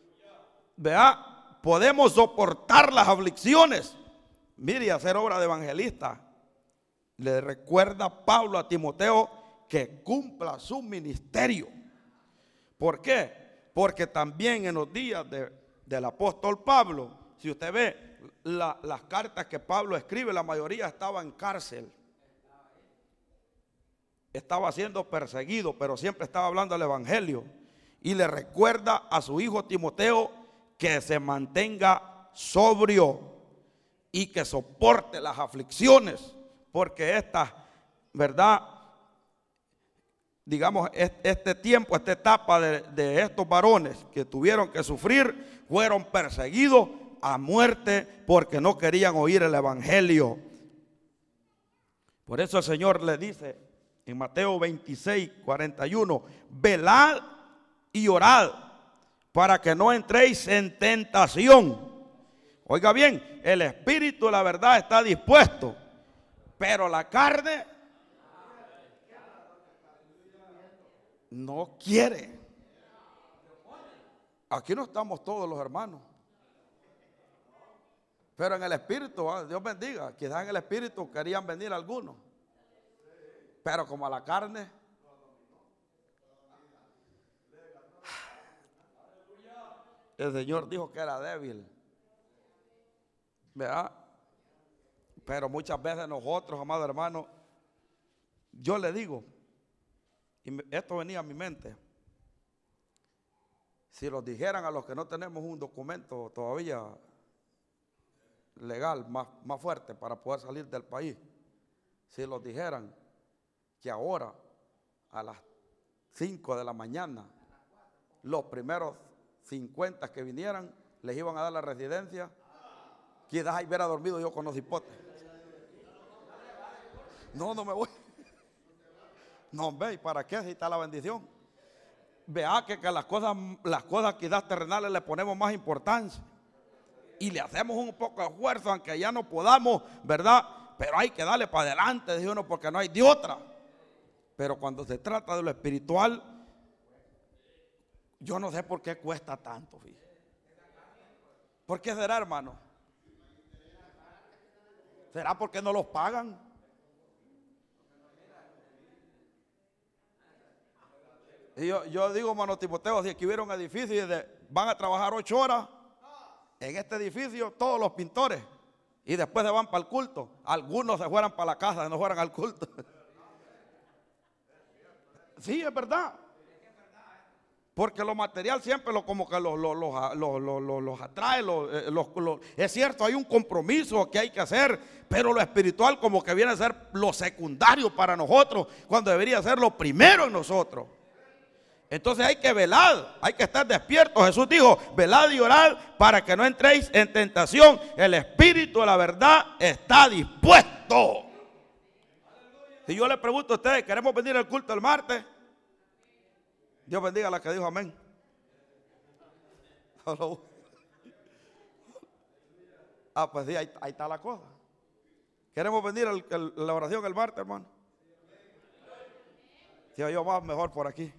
Vea, podemos soportar las aflicciones. Mire, hacer obra de evangelista. Le recuerda Pablo a Timoteo que cumpla su ministerio. ¿Por qué? Porque también en los días de, del apóstol Pablo, si usted ve la, las cartas que Pablo escribe, la mayoría estaba en cárcel. Estaba siendo perseguido, pero siempre estaba hablando del evangelio. Y le recuerda a su hijo Timoteo que se mantenga sobrio y que soporte las aflicciones, porque esta, ¿verdad? Digamos, este tiempo, esta etapa de, de estos varones que tuvieron que sufrir, fueron perseguidos a muerte porque no querían oír el evangelio. Por eso el Señor le dice en Mateo veintiséis, cuarenta y uno, velad y orad para que no entréis en tentación. Oiga bien, el espíritu, la verdad, está dispuesto, pero la carne no quiere. Aquí no estamos todos los hermanos, pero en el espíritu, Dios bendiga, quizás en el espíritu querían venir algunos, pero como a la carne, el Señor dijo que era débil, ¿verdad? Pero muchas veces nosotros, amados hermanos, yo le digo, y esto venía a mi mente, si los dijeran a los que no tenemos un documento todavía legal más, más fuerte para poder salir del país, si los dijeran que ahora a las cinco de la mañana los primeros cincuenta que vinieran les iban a dar la residencia, quizás ahí hubiera dormido yo con los hipotes. No, no me voy. No, ve, ¿y para qué? Si está la bendición. Vea que, que las cosas, las cosas quizás terrenales le ponemos más importancia y le hacemos un poco de esfuerzo, aunque ya no podamos, ¿verdad? Pero hay que darle para adelante, dice uno, porque no hay de otra. Pero cuando se trata de lo espiritual, yo no sé por qué cuesta tanto, fíjate. ¿Por qué será, hermano? ¿Será porque no los pagan? Y yo, yo digo, hermano Timoteo, si aquí hubiera un edificio y de, van a trabajar ocho horas en este edificio, todos los pintores, y después se van para el culto. Algunos se fueran para la casa, no fueran al culto. Sí, es verdad. Porque lo material siempre lo, como que los, los, los, los, los, los atrae, los, los, los, es cierto, hay un compromiso que hay que hacer, pero lo espiritual como que viene a ser lo secundario para nosotros, cuando debería ser lo primero en nosotros. Entonces hay que velar, hay que estar despiertos. Jesús dijo, velad y orad para que no entréis en tentación. El espíritu de la verdad está dispuesto. Si yo le pregunto a ustedes, ¿queremos venir al culto el martes? Dios bendiga a la que dijo amén. Ah, pues sí, ahí, ahí está la cosa. ¿Queremos venir a la oración el martes, hermano? Si yo más mejor por aquí.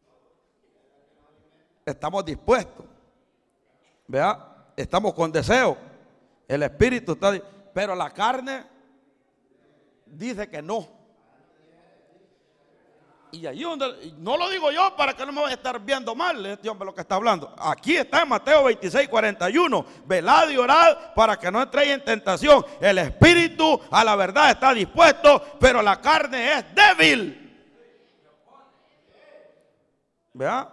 Estamos dispuestos. Vea, estamos con deseo. El espíritu está, pero la carne dice que no. Y ahí donde, no lo digo yo para que no me vaya a estar viendo mal este hombre lo que está hablando. Aquí está en Mateo veintiséis, cuarenta y uno. Velad y orad para que no entréis en tentación. El espíritu a la verdad está dispuesto, pero la carne es débil. ¿Vea?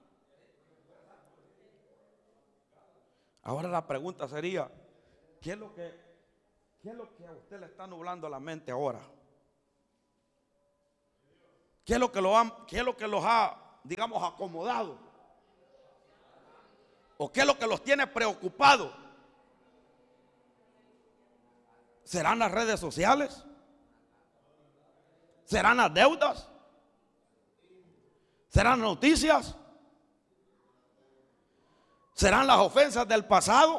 Ahora la pregunta sería, ¿qué es lo que, qué es lo que a usted le está nublando la mente ahora? ¿Qué es lo que, lo han, qué es lo que los ha, digamos, acomodado? ¿O qué es lo que los tiene preocupados? ¿Serán las redes sociales? ¿Serán las deudas? ¿Serán las noticias? ¿Serán las ofensas del pasado?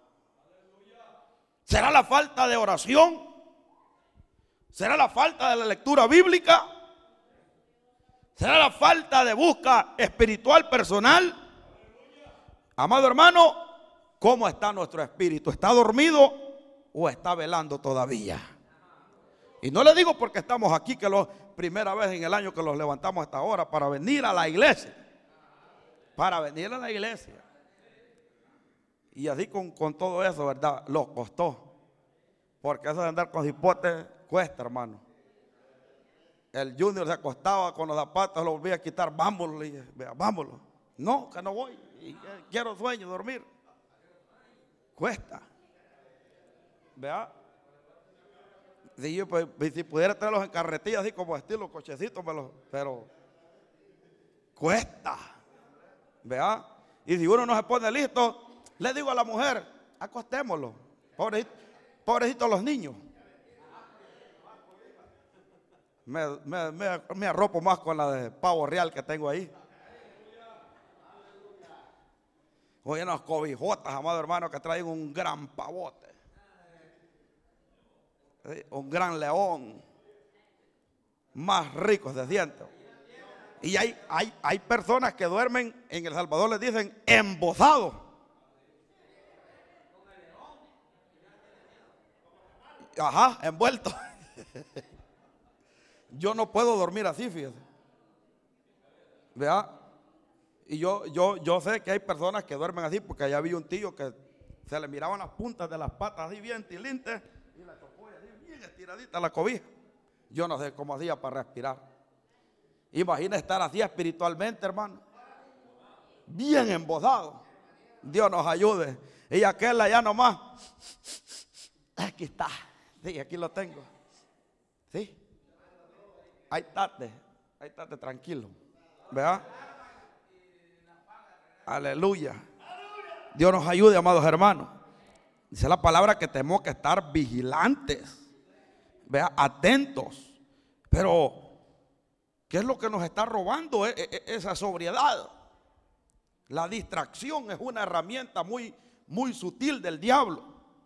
¿Será la falta de oración? ¿Será la falta de la lectura bíblica? ¿Será la falta de búsqueda espiritual personal? Amado hermano, ¿cómo está nuestro espíritu? ¿Está dormido o está velando todavía? Y no le digo porque estamos aquí, que es primera vez en el año que los levantamos hasta ahora para venir a la iglesia. Para venir a la iglesia. Y así con, con todo eso, ¿verdad? Los costó. Porque eso de andar con hipotes cuesta, hermano. El Junior se acostaba con los zapatos, los volvía a quitar. Vámonos, le dije, vea, vámonos. No, que no voy. Quiero sueño, dormir. Cuesta. Vea. Si, yo, pues, si pudiera traerlos en carretilla, así como estilo cochecitos, me los, pero cuesta. Vea. Y si uno no se pone listo, le digo a la mujer, acostémoslo. Pobrecito, pobrecito los niños. Me, me, me, me arropo más con la de pavo real que tengo ahí. Oye, unas cobijotas, amado hermano, que traen un gran pavote. ¿Sí? Un gran león. Más ricos de dientes. Y hay, hay, hay personas que duermen, en El Salvador les dicen embozados. Ajá, envuelto. Yo no puedo dormir así, fíjese. Vea. Y yo, yo, yo sé que hay personas que duermen así, porque allá vi un tío que se le miraban las puntas de las patas así bien tilintes y la copolla así bien estiradita la cobija. Yo no sé cómo hacía para respirar. Imagina estar así espiritualmente, hermano. Bien embozado. Dios nos ayude. Y aquel allá nomás. Aquí está. Sí, aquí lo tengo. Sí. Ahí estate. Ahí estate tranquilo. ¿Verdad? Aleluya. Dios nos ayude, amados hermanos. Dice la palabra que tenemos que estar vigilantes. Vea, atentos. Pero, ¿qué es lo que nos está robando esa sobriedad? La distracción es una herramienta muy, muy sutil del diablo.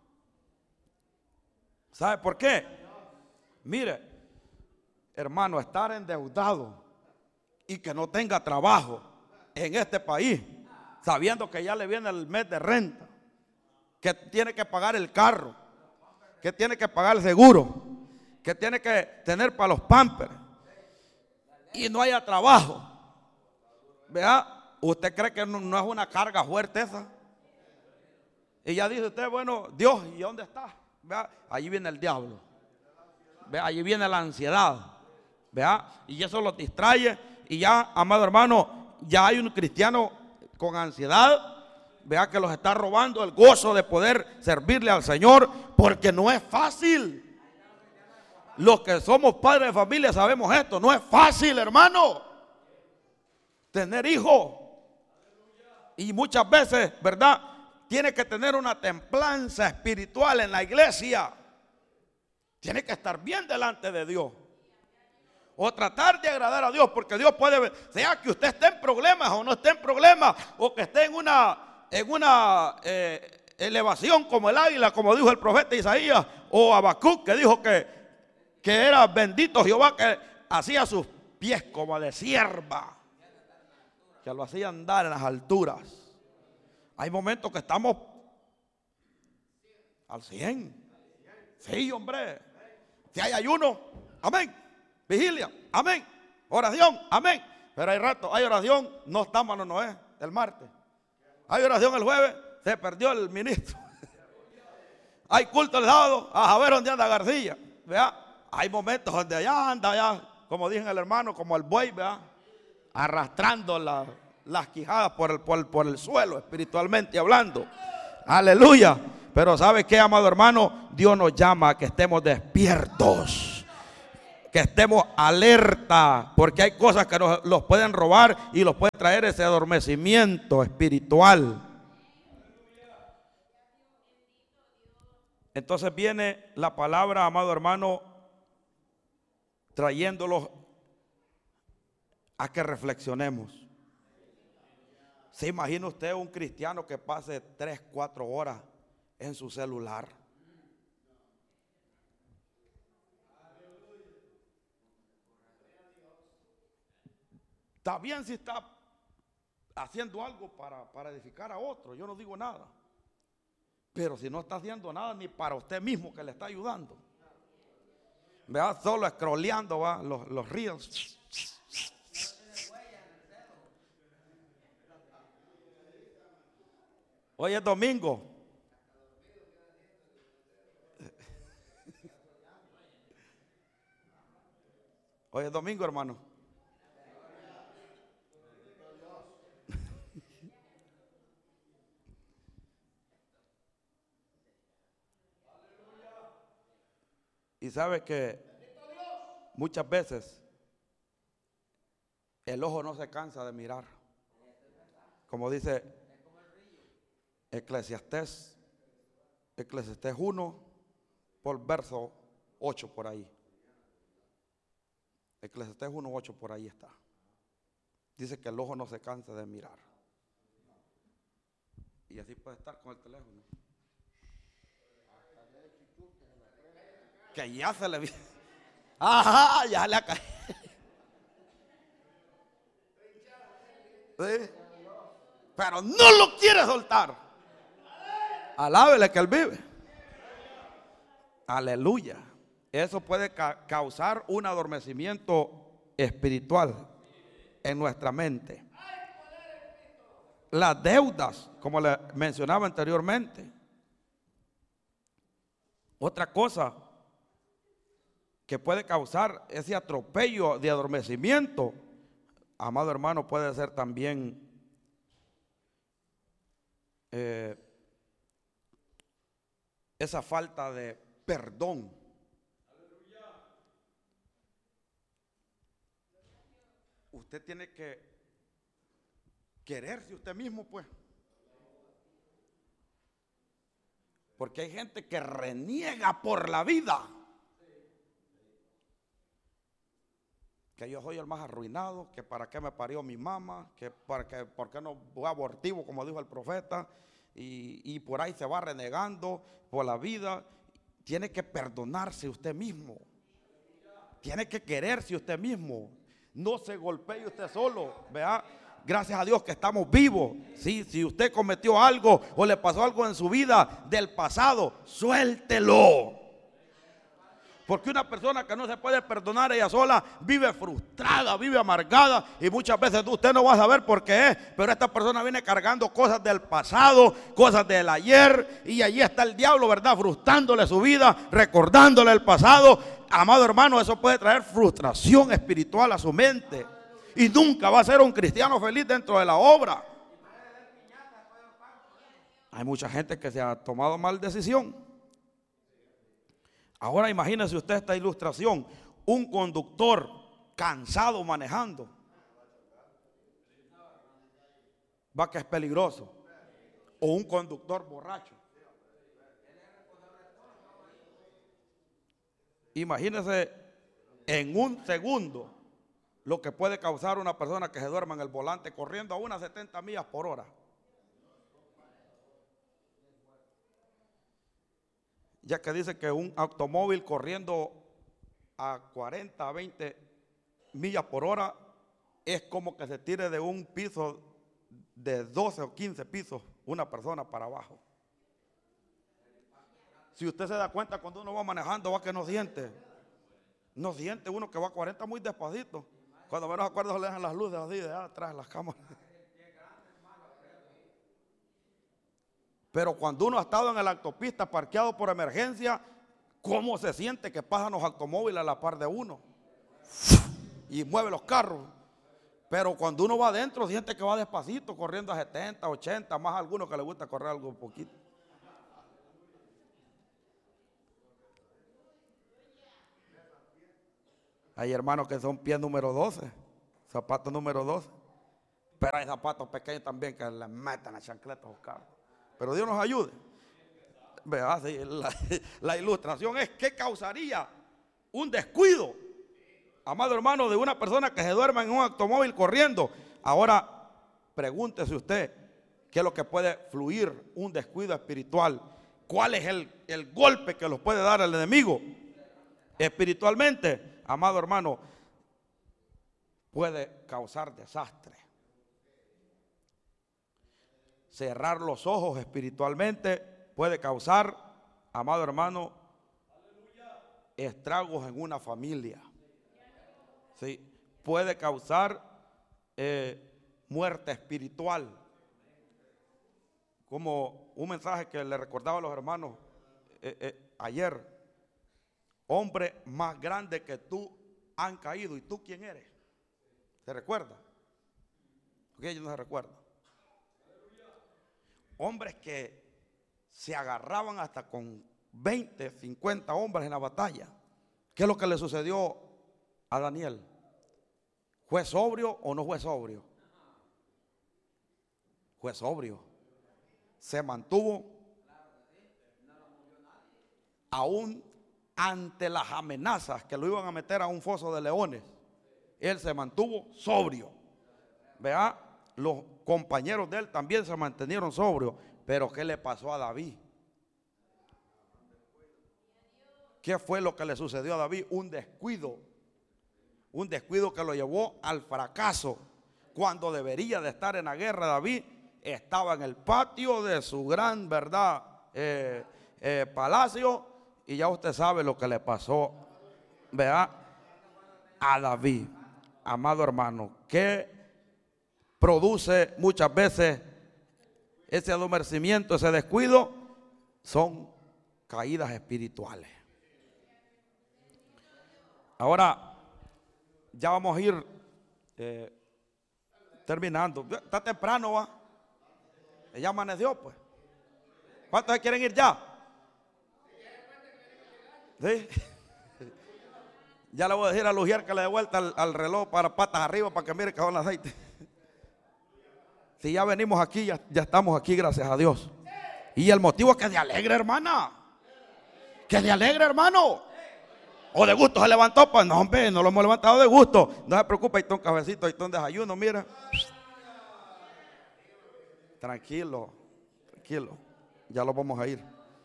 ¿Sabe por qué? Mire, hermano, estar endeudado y que no tenga trabajo en este país, sabiendo que ya le viene el mes de renta, que tiene que pagar el carro, que tiene que pagar el seguro, que tiene que tener para los pampers, y no haya trabajo. Vea, ¿usted cree que no, no es una carga fuerte esa? Y ya dice usted, bueno, Dios, ¿y dónde está? Vea, allí viene el diablo. Vea, allí viene la ansiedad. Vea, y eso lo distrae. Y ya, amado hermano, ya hay un cristiano con ansiedad. Vea que los está robando el gozo de poder servirle al Señor, porque no es fácil. Los que somos padres de familia sabemos esto. No es fácil, hermano, tener hijos. Y muchas veces, ¿verdad?, tiene que tener una templanza espiritual en la iglesia. Tiene que estar bien delante de Dios. O tratar de agradar a Dios, porque Dios puede ver, sea que usted esté en problemas o no esté en problemas, o que esté en una, en una eh, elevación como el águila, como dijo el profeta Isaías, o Habacuc, que dijo que, que era bendito Jehová, que hacía sus pies como de sierva, que lo hacía andar en las alturas. Hay momentos que estamos al cien. Sí, hombre. Si hay ayuno, amén. Vigilia, amén. Oración, amén. Pero hay rato, hay oración, no estamos, no, no es el martes. Hay oración el jueves, se perdió el ministro. Hay culto el sábado, a ver dónde anda García. Vea, hay momentos donde allá anda, allá, como dije el hermano, como el buey, vea, arrastrando la, las quijadas por el, por, el, por el suelo, espiritualmente hablando. Aleluya. Pero ¿sabe qué, amado hermano? Dios nos llama a que estemos despiertos. que estemos alerta, porque hay cosas que nos los pueden robar y los puede traer ese adormecimiento espiritual. Entonces viene la palabra, amado hermano, trayéndolos a que reflexionemos. ¿Se imagina usted un cristiano que pase tres, cuatro horas en su celular? Está bien si está haciendo algo para, para edificar a otro, yo no digo nada. Pero si no está haciendo nada ni para usted mismo que le está ayudando, vea, solo scrolleando, va, los, los reels. Hoy es domingo. Hoy es domingo, hermano. Y sabe que muchas veces el ojo no se cansa de mirar. Como dice Eclesiastés, Eclesiastés uno, por verso ocho por ahí. Eclesiastés uno, ocho por ahí está. Dice que el ojo no se cansa de mirar. Y así puede estar con el teléfono. Que ya se le vi. Ajá, ya le ha caído. ¿Sí? Pero no lo quiere soltar. Alábele que él vive. Aleluya. Eso puede ca- causar un adormecimiento espiritual en nuestra mente. Las deudas, como le mencionaba anteriormente. Otra cosa que puede causar ese atropello de adormecimiento, amado hermano, puede ser también eh, esa falta de perdón. Usted tiene que quererse usted mismo, pues. Porque hay gente que reniega por la vida. Que yo soy el más arruinado, que para qué me parió mi mamá, que para qué, por qué no voy abortivo, como dijo el profeta, y, y por ahí se va renegando por la vida. Tiene que perdonarse usted mismo, tiene que quererse usted mismo, no se golpee usted solo, vea. Gracias a Dios que estamos vivos. ¿Sí? Si usted cometió algo o le pasó algo en su vida del pasado, suéltelo. Porque una persona que no se puede perdonar ella sola vive frustrada, vive amargada, y muchas veces usted no va a saber por qué es, pero esta persona viene cargando cosas del pasado, cosas del ayer, y allí está el diablo, ¿verdad? Frustrándole su vida, recordándole el pasado. Amado hermano, eso puede traer frustración espiritual a su mente y nunca va a ser un cristiano feliz dentro de la obra. Hay mucha gente que se ha tomado mal decisión. Ahora imagínese usted esta ilustración, un conductor cansado manejando. Va que es peligroso. O un conductor borracho. Imagínese en un segundo lo que puede causar una persona que se duerma en el volante corriendo a unas setenta millas por hora. Ya que dice que un automóvil corriendo a cuarenta, a veinte millas por hora es como que se tire de un piso de doce o quince pisos una persona para abajo. Si usted se da cuenta cuando uno va manejando, va que no siente. No siente uno que va a cuarenta muy despacito. Cuando menos acuerdo le dejan las luces así de atrás de las cámaras. Pero cuando uno ha estado en la autopista parqueado por emergencia, ¿cómo se siente que pasan los automóviles a la par de uno? Y mueve los carros. Pero cuando uno va adentro, siente que va despacito, corriendo a setenta, ochenta, más a algunos que les gusta correr algo un poquito. Hay hermanos que son pies número doce, zapatos número doce. Pero hay zapatos pequeños también que le meten a chancletas a los carros. Pero Dios nos ayude. Vea, sí, la, la ilustración es qué causaría un descuido, amado hermano, de una persona que se duerma en un automóvil corriendo. Ahora, pregúntese usted, ¿qué es lo que puede fluir un descuido espiritual? ¿Cuál es el, el golpe que los puede dar el enemigo? Espiritualmente, amado hermano, puede causar desastre. Cerrar los ojos espiritualmente puede causar, amado hermano, estragos en una familia. ¿Sí? Puede causar eh, muerte espiritual. Como un mensaje que le recordaba a los hermanos eh, eh, ayer. Hombres más grandes que tú han caído. ¿Y tú quién eres? ¿Se recuerda? Porque ellos no se recuerdan. Hombres que se agarraban hasta con veinte, cincuenta hombres en la batalla. ¿Qué es lo que le sucedió a Daniel? ¿Fue sobrio o no fue sobrio? Fue sobrio. Se mantuvo aún ante las amenazas que lo iban a meter a un foso de leones. Él se mantuvo sobrio. Vea, los compañeros de él también se mantuvieron sobrios. Pero ¿qué le pasó a David? ¿Qué fue lo que le sucedió a David? Un descuido. Un descuido que lo llevó al fracaso. Cuando debería de estar en la guerra, David estaba en el patio de su gran, verdad, eh, eh, palacio. Y ya usted sabe lo que le pasó, vea, a David. Amado hermano, que produce muchas veces ese adormecimiento, ese descuido, son caídas espirituales. Ahora, ya vamos a ir eh, terminando. Está temprano, va. Ya amaneció, pues. ¿Cuántos se quieren ir ya? ¿Sí? Ya le voy a decir a Lugier que le dé vuelta al, al reloj para patas arriba para que mire que va el aceite. Si ya venimos aquí, ya, ya estamos aquí, gracias a Dios. Y el motivo es que de alegre, hermana. Que de alegre, hermano. O de gusto se levantó, pues no, hombre, no lo hemos levantado de gusto. No se preocupe, ahí está un cafecito, ahí está un desayuno, mira. Tranquilo, tranquilo. Ya lo vamos a ir.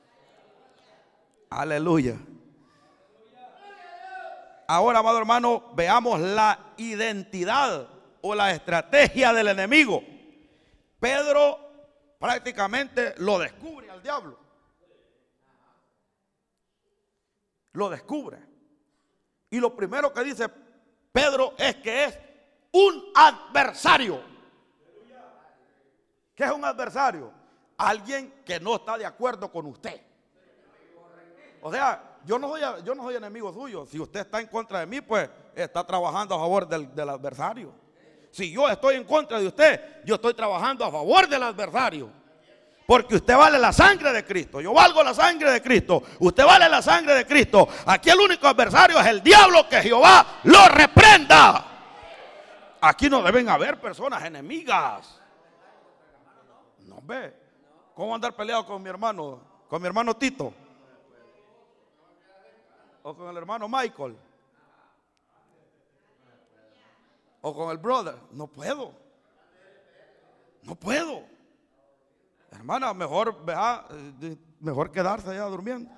Aleluya. Ahora, amado hermano, veamos la identidad o la estrategia del enemigo. Pedro prácticamente lo descubre al diablo. Lo descubre. Y lo primero que dice Pedro es que es un adversario. ¿Qué es un adversario? Alguien que no está de acuerdo con usted. O sea, yo no soy, yo no soy enemigo suyo. Si usted está en contra de mí, pues está trabajando a favor del, del adversario. Si yo estoy en contra de usted, yo estoy trabajando a favor del adversario. Porque usted vale la sangre de Cristo. Yo valgo la sangre de Cristo. Usted vale la sangre de Cristo. Aquí el único adversario es el diablo, que Jehová lo reprenda. Aquí no deben haber personas enemigas. No ve. ¿Cómo andar peleado con mi hermano? Con mi hermano Tito. O con el hermano Michael. O con el brother. No puedo. No puedo. Hermana, mejor, vea, mejor quedarse allá durmiendo.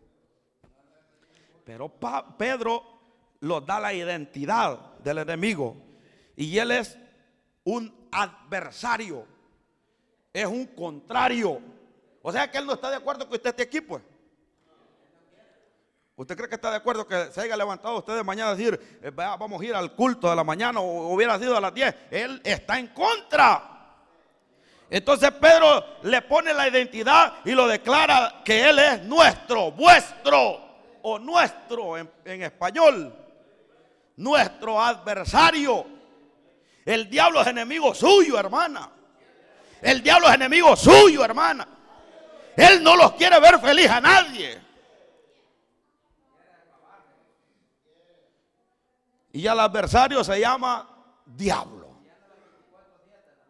Pero pa, Pedro nos da la identidad del enemigo. Y él es un adversario. Es un contrario. O sea que él no está de acuerdo que usted esté aquí, pues. ¿Usted cree que está de acuerdo que se haya levantado usted de mañana a decir, eh, vamos a ir al culto de la mañana, o hubiera sido a las diez? Él está en contra. Entonces Pedro le pone la identidad y lo declara que él es nuestro, vuestro o nuestro en, en español, nuestro adversario. El diablo es enemigo suyo, hermana. El diablo es enemigo suyo, hermana. Él no los quiere ver feliz a nadie. Y ya el adversario se llama diablo.